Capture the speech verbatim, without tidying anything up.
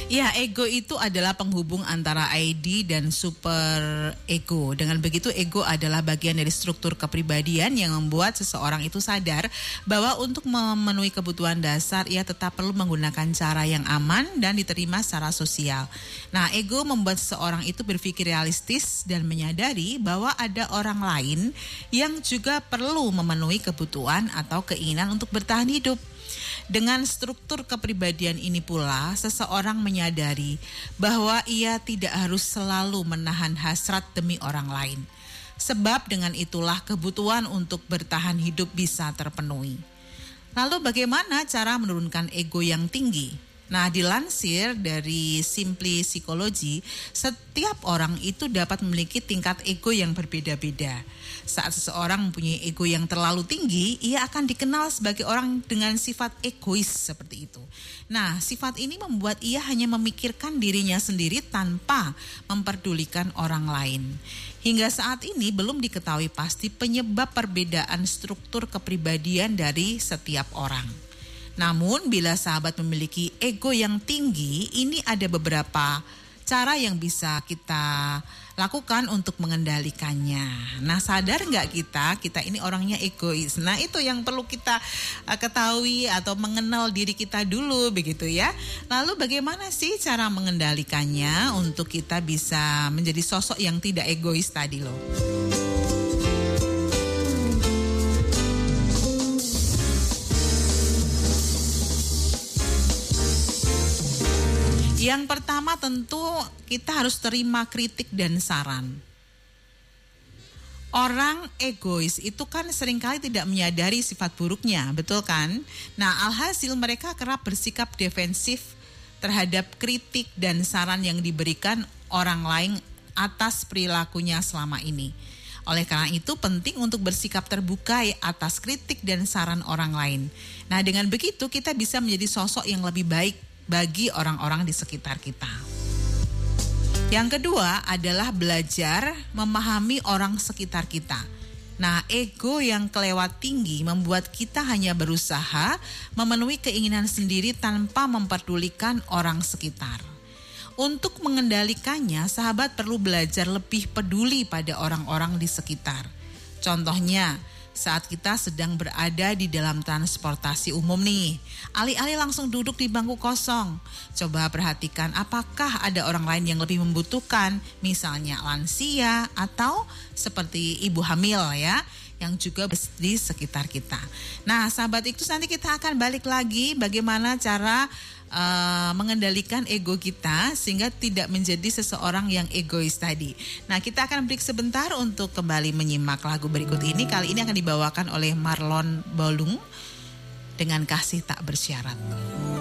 Ya, ego itu adalah penghubung antara I D dan super ego. Dengan begitu, ego adalah bagian dari struktur kepribadian yang membuat seseorang itu sadar bahwa untuk memenuhi kebutuhan dasar, ia tetap perlu menggunakan cara yang aman dan diterima secara sosial. Nah, ego membuat seseorang itu berpikir realistis dan menyadari bahwa ada orang lain yang juga perlu memenuhi kebutuhan atau keinginan untuk bertahan hidup. Dengan struktur kepribadian ini pula, seseorang menyadari bahwa ia tidak harus selalu menahan hasrat demi orang lain. Sebab dengan itulah kebutuhan untuk bertahan hidup bisa terpenuhi. Lalu bagaimana cara menurunkan ego yang tinggi? Nah, dilansir dari Simply Psychology, setiap orang itu dapat memiliki tingkat ego yang berbeda-beda. Saat seseorang mempunyai ego yang terlalu tinggi, ia akan dikenal sebagai orang dengan sifat egois seperti itu. Nah, sifat ini membuat ia hanya memikirkan dirinya sendiri tanpa memperdulikan orang lain. Hingga saat ini belum diketahui pasti penyebab perbedaan struktur kepribadian dari setiap orang. Namun bila sahabat memiliki ego yang tinggi, ini ada beberapa cara yang bisa kita lakukan untuk mengendalikannya. Nah, sadar nggak kita, kita ini orangnya egois. Nah, itu yang perlu kita uh, ketahui atau mengenal diri kita dulu, begitu ya. Lalu bagaimana sih cara mengendalikannya untuk kita bisa menjadi sosok yang tidak egois tadi loh. Yang pertama tentu kita harus terima kritik dan saran. Orang egois itu kan seringkali tidak menyadari sifat buruknya, betul kan? Nah, alhasil mereka kerap bersikap defensif terhadap kritik dan saran yang diberikan orang lain atas perilakunya selama ini. Oleh karena itu penting untuk bersikap terbuka atas kritik dan saran orang lain. Nah, dengan begitu kita bisa menjadi sosok yang lebih baik bagi orang-orang di sekitar kita. Yang kedua adalah belajar memahami orang sekitar kita. Nah, ego yang kelewat tinggi membuat kita hanya berusaha memenuhi keinginan sendiri tanpa memperdulikan orang sekitar. Untuk mengendalikannya, sahabat perlu belajar lebih peduli pada orang-orang di sekitar. Contohnya, saat kita sedang berada di dalam transportasi umum nih, alih-alih langsung duduk di bangku kosong, coba perhatikan apakah ada orang lain yang lebih membutuhkan, misalnya lansia atau seperti ibu hamil ya, yang juga di sekitar kita. Nah, sahabat itu nanti kita akan balik lagi bagaimana cara uh, mengendalikan ego kita sehingga tidak menjadi seseorang yang egois tadi. Nah, kita akan break sebentar untuk kembali menyimak lagu berikut ini. Kali ini akan dibawakan oleh Marlon Bolung dengan Kasih Tak Bersyarat.